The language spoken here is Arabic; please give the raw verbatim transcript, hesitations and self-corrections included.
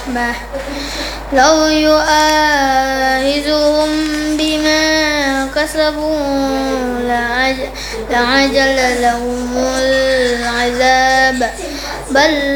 الرحمة لو يؤاخذهم بما كسبوا لعجل لهم العذاب بل